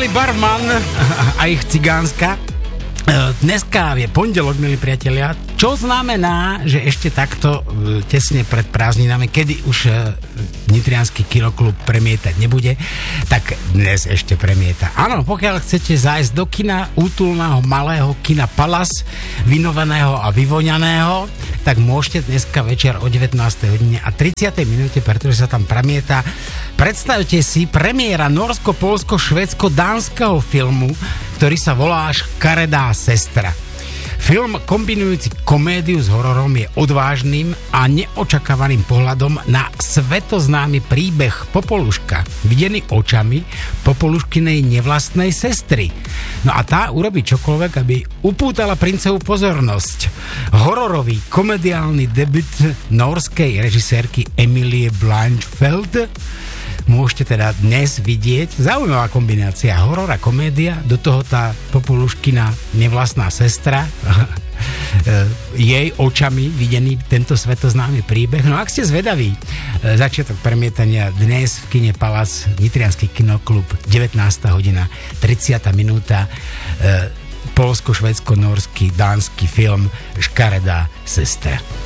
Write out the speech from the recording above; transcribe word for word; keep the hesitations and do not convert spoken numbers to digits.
Charlie Barman a ich cigánska. Dneska je pondelok, milí priatelia, čo znamená, že ešte takto tesne pred prázdninami, kedy už nitriansky kinoklub premietať nebude, tak dnes ešte premieta. Áno, pokiaľ chcete zájsť do kina útulného malého kina Palace, vynovaného a vyvoňaného, tak môžete dneska večer o devätnástej hodine a tridsiatej minúte, pretože sa tam premieta. Predstavte si premiéra norsko-polsko-švédsko-dánskeho filmu, ktorý sa volá Škaredá sestra. Film kombinujúci komédiu s hororom je odvážnym a neočakávaným pohľadom na svetoznámy príbeh Popoluška, videný očami Popoluškinej nevlastnej sestry. No a tá urobí čokoľvek, aby upútala princovú pozornosť. Hororový komediálny debut norskej režisérky Emilie Blanchfeld môžete teda dnes vidieť. Zaujímavá kombinácia horor a komédia, do toho tá Popoluškina nevlastná sestra, jej očami videný tento svetoznámy príbeh. No ak ste zvedaví, začiatok premietania dnes v kine Palace, Nitriansky kinoklub, devätnásta hodina, tridsiata minúta, polsko-švédsko-norský dánsky film Škaredá sestra.